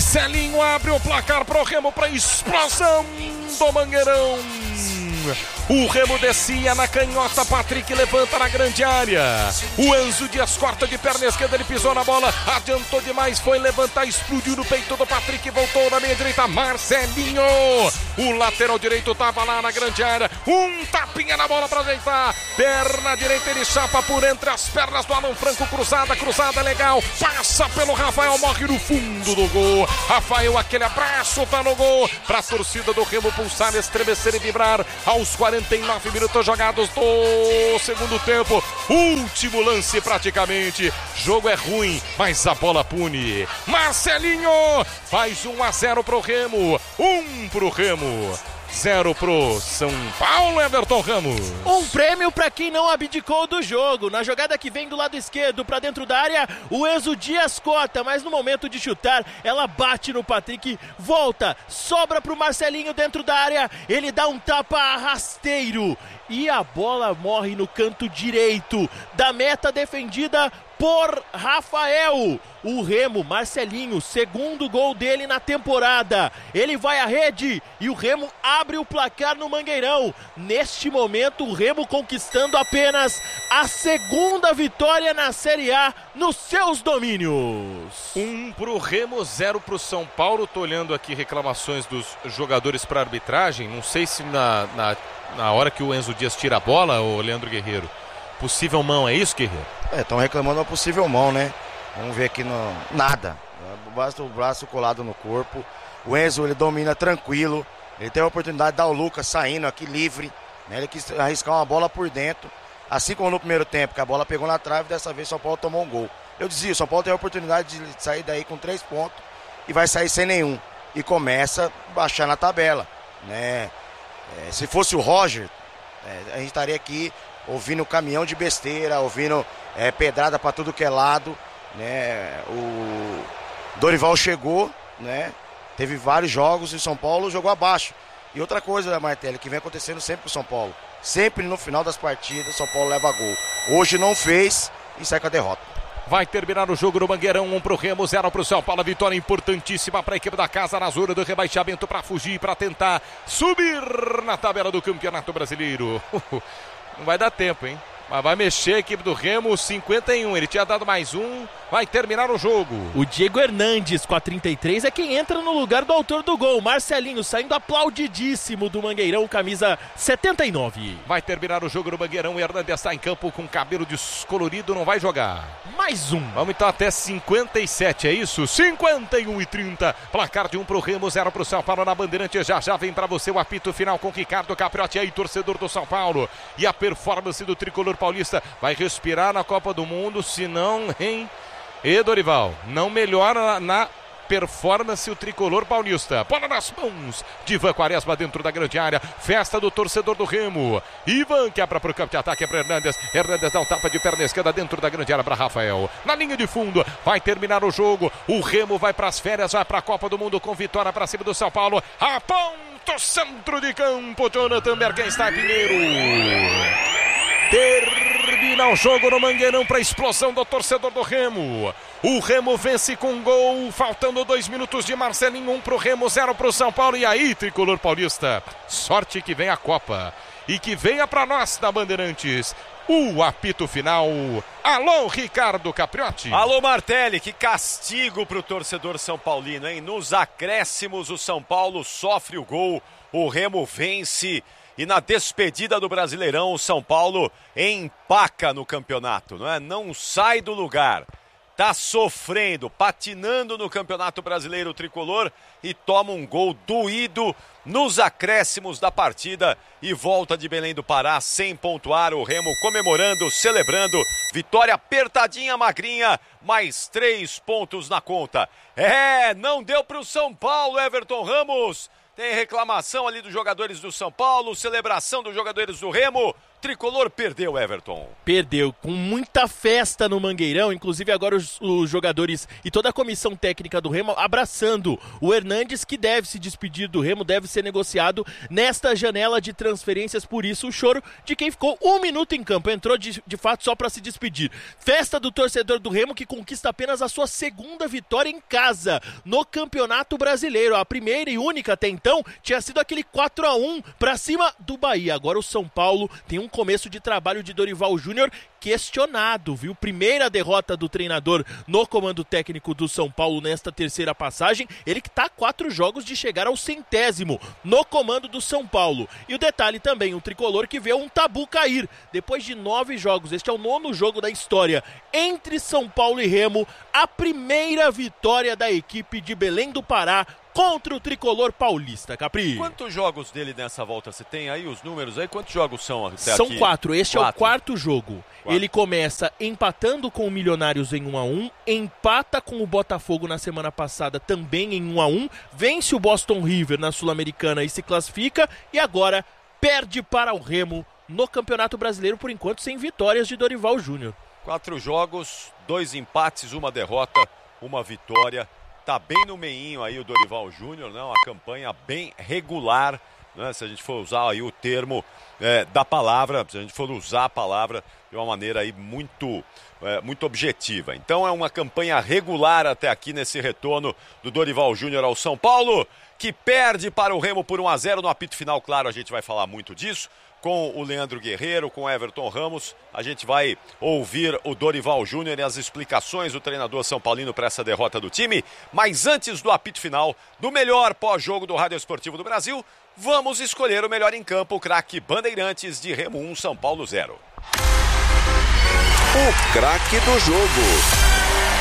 Marcelinho abre o placar pro Remo para explosão do Mangueirão. O Remo descia na canhota, Patrick levanta na grande área. O Enzo Dias corta de perna esquerda, ele pisou na bola, adiantou demais, foi levantar, explodiu no peito do Patrick, voltou na meia direita, Marcelinho. O lateral direito tava lá na grande área, um tapinha na bola para ajeitar. Perna direita, ele chapa por entre as pernas do Alan Franco, cruzada legal, passa pelo Rafael, morre no fundo do gol. Rafael, aquele abraço, tá no gol, pra torcida do Remo pulsar, estremecer e vibrar. Aos 49 minutos jogados do segundo tempo, último lance praticamente, jogo é ruim, mas a bola pune. Marcelinho faz 1-0 pro Remo, 1 pro Remo, 0 pro São Paulo, Everton Ramos. Um prêmio para quem não abdicou do jogo. Na jogada que vem do lado esquerdo para dentro da área, o Enzo Dias corta, mas no momento de chutar, ela bate no Patrick, volta, sobra pro Marcelinho dentro da área, ele dá um tapa rasteiro e a bola morre no canto direito da meta defendida por Rafael. O Remo, Marcelinho, segundo gol dele na temporada. Ele vai à rede e o Remo abre o placar no Mangueirão. Neste momento, o Remo conquistando apenas a segunda vitória na Série A nos seus domínios. 1 pro Remo, 0 pro São Paulo. Tô olhando aqui reclamações dos jogadores para arbitragem. Não sei se na hora que o Enzo Dias tira a bola, o Leandro Guerreiro, possível mão, é isso, Guerreiro? Estão reclamando uma possível mão, né? Vamos ver aqui, nada. Basta o braço colado no corpo. O Enzo, ele domina tranquilo. Ele tem a oportunidade de dar o Lucas saindo aqui livre, né? Ele quis arriscar uma bola por dentro. Assim como no primeiro tempo, que a bola pegou na trave, dessa vez o São Paulo tomou um gol. Eu dizia, o São Paulo tem a oportunidade de sair daí com 3 pontos e vai sair sem nenhum. E começa a baixar na tabela, né? Se fosse o Roger, a gente estaria aqui ouvindo caminhão de besteira, ouvindo pedrada para tudo que é lado, né? O Dorival chegou, né? Teve vários jogos e o São Paulo jogou abaixo. E outra coisa, Martelli, que vem acontecendo sempre com o São Paulo, sempre no final das partidas o São Paulo leva gol. Hoje não fez e sai com a derrota. Vai terminar o jogo no Mangueirão, 1 pro Remo, 0 pro São Paulo. Vitória importantíssima para a equipe da casa na zona do rebaixamento, para fugir, para tentar subir na tabela do Campeonato Brasileiro. Não vai dar tempo, hein? Mas vai mexer a equipe do Remo, 51. Ele tinha dado mais um, vai terminar o jogo. O Diego Hernandes, com a 33, é quem entra no lugar do autor do gol. Marcelinho saindo aplaudidíssimo do Mangueirão, camisa 79. Vai terminar o jogo no Mangueirão. O Hernandes está em campo com cabelo descolorido, não vai jogar. Mais um. Vamos então até 57, é isso? 51 e 30. Placar de 1 pro Remo, 0 pro São Paulo na Bandeirante. Já vem pra você o apito final com Ricardo Capriotti aí, torcedor do São Paulo. E a performance do tricolor paulista vai respirar na Copa do Mundo, se não, hein? E Dorival, não melhora na performance o tricolor paulista. Bola nas mãos de Ivan Quaresma dentro da grande área. Festa do torcedor do Remo. Ivan quebra para o campo de ataque, é para Hernandes. Hernandes dá um tapa de perna esquerda dentro da grande área para Rafael. Na linha de fundo, vai terminar o jogo. O Remo vai para as férias, vai para a Copa do Mundo com vitória para cima do São Paulo. Aponta o centro de campo. Jonathan Bergenstein Pinheiro. Termina o jogo no Mangueirão para a explosão do torcedor do Remo. O Remo vence com um gol, faltando 2 minutos de Marcelinho, 1 pro Remo, 0 pro São Paulo. E aí, tricolor paulista, sorte que vem a Copa e que venha para nós da Bandeirantes. O apito final. Alô, Ricardo Capriotti. Alô, Martelli, que castigo pro torcedor são paulino, hein? Nos acréscimos, o São Paulo sofre o gol, o Remo vence. E na despedida do Brasileirão, o São Paulo empaca no campeonato, não é? Não sai do lugar. Tá sofrendo, patinando no Campeonato Brasileiro tricolor e toma um gol doído nos acréscimos da partida e volta de Belém do Pará sem pontuar. O Remo comemorando, celebrando, vitória apertadinha, magrinha, mais 3 pontos na conta. Não deu para o São Paulo, Everton Ramos. Tem reclamação ali dos jogadores do São Paulo, celebração dos jogadores do Remo. Tricolor perdeu, Everton. Perdeu, com muita festa no Mangueirão, inclusive agora os jogadores e toda a comissão técnica do Remo abraçando o Hernandes, que deve se despedir do Remo, deve ser negociado nesta janela de transferências, por isso o choro de quem ficou 1 minuto em campo, entrou de fato só para se despedir. Festa do torcedor do Remo, que conquista apenas a sua segunda vitória em casa no Campeonato Brasileiro. A primeira e única até então tinha sido aquele 4-1 para cima do Bahia. Agora o São Paulo tem um começo de trabalho de Dorival Júnior questionado, viu? Primeira derrota do treinador no comando técnico do São Paulo nesta terceira passagem, ele que está a 4 jogos de chegar ao 100º no comando do São Paulo. E o detalhe também, o tricolor que vê um tabu cair, depois de 9 jogos, este é o 9º jogo da história entre São Paulo e Remo, a primeira vitória da equipe de Belém do Pará contra o tricolor paulista, Capri. Quantos jogos dele nessa volta? Você tem aí os números aí? Quantos jogos são até São aqui? 4, este 4. é o 4º jogo. Ele começa empatando com o Milionários em 1-1, empata com o Botafogo na semana passada também em 1-1, vence o Boston River na Sul-Americana e se classifica, e agora perde para o Remo no Campeonato Brasileiro, por enquanto sem vitórias de Dorival Júnior. 4 jogos, 2 empates, 1 derrota, 1 vitória. Tá bem no meinho aí o Dorival Júnior, né? Uma campanha bem regular, né? Se a gente for usar aí o termo da palavra, se a gente for usar a palavra de uma maneira aí muito objetiva. Então é uma campanha regular até aqui nesse retorno do Dorival Júnior ao São Paulo, que perde para o Remo por 1-0 no apito final. Claro, a gente vai falar muito disso com o Leandro Guerreiro, com o Everton Ramos. A gente vai ouvir o Dorival Júnior e as explicações do treinador São Paulino para essa derrota do time. Mas antes do apito final, do melhor pós-jogo do Rádio Esportivo do Brasil, vamos escolher o melhor em campo, o craque Bandeirantes de Remo 1, São Paulo 0. O craque do jogo.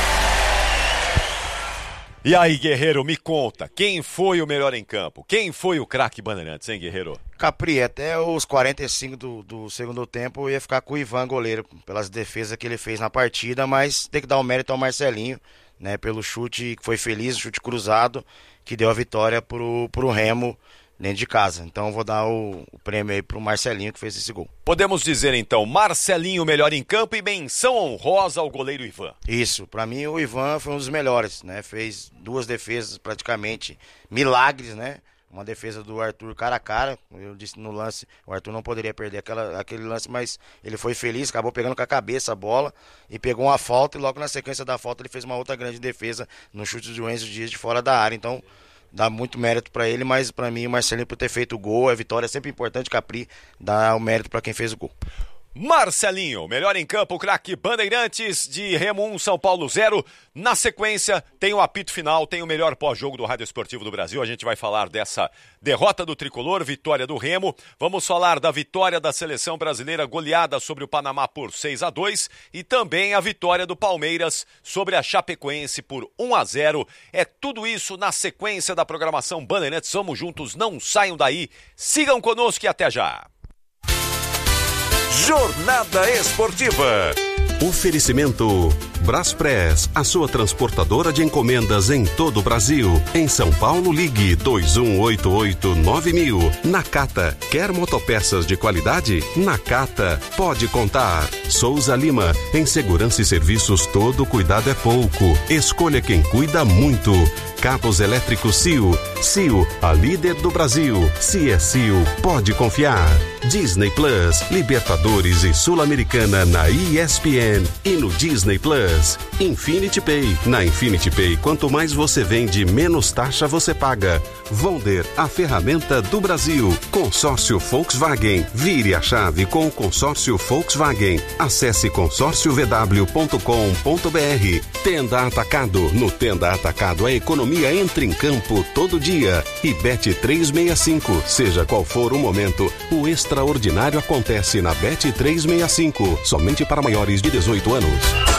E aí, Guerreiro, me conta, quem foi o melhor em campo? Quem foi o craque Bandeirantes, hein, Guerreiro? Capri, até os 45 do segundo tempo eu ia ficar com o Ivan, goleiro, pelas defesas que ele fez na partida, mas tem que dar o mérito ao Marcelinho, né, pelo chute que foi feliz, o chute cruzado, que deu a vitória pro Remo dentro de casa. Então eu vou dar o prêmio aí pro Marcelinho, que fez esse gol. Podemos dizer então, Marcelinho melhor em campo e menção honrosa ao goleiro Ivan. Isso, pra mim o Ivan foi um dos melhores, né? Fez 2 defesas praticamente milagres, né? Uma defesa do Arthur cara a cara, eu disse no lance, o Arthur não poderia perder aquele lance, mas ele foi feliz, acabou pegando com a cabeça a bola e pegou uma falta, e logo na sequência da falta ele fez uma outra grande defesa no chute do Enzo Dias de fora da área. Então dá muito mérito pra ele, mas pra mim o Marcelinho por ter feito o gol, a vitória é sempre importante, Capri, dá o mérito pra quem fez o gol. Marcelinho, melhor em campo, o craque Bandeirantes de Remo 1, São Paulo 0. Na sequência, tem o apito final, tem o melhor pós-jogo do Rádio Esportivo do Brasil. A gente vai falar dessa derrota do Tricolor, vitória do Remo. Vamos falar da vitória da seleção brasileira goleada sobre o Panamá por 6-2 e também a vitória do Palmeiras sobre a Chapecoense por 1-0. É tudo isso na sequência da programação Bandeirantes. Vamos juntos, não saiam daí. Sigam conosco e até já. Jornada Esportiva. Oferecimento Braspress, a sua transportadora de encomendas em todo o Brasil. Em São Paulo, ligue 2188-9000. Nakata, quer motopeças de qualidade? Nakata, pode contar. Souza Lima, em segurança e serviços todo cuidado é pouco. Escolha quem cuida muito. Cabos elétricos CIO. CIO, a líder do Brasil. Se é CIO, pode confiar. Disney Plus, Libertadores e Sul-Americana na ESPN e no Disney Plus. Infinity Pay. Na Infinity Pay, quanto mais você vende, menos taxa você paga. Vonder, a ferramenta do Brasil. Consórcio Volkswagen. Vire a chave com o consórcio Volkswagen. Acesse consórciovw.com.br. Tenda Atacado. No Tenda Atacado, a economia entra em campo todo dia. E Bet365. Seja qual for o momento, o extraordinário acontece na Bet365. Somente para maiores de 18 anos.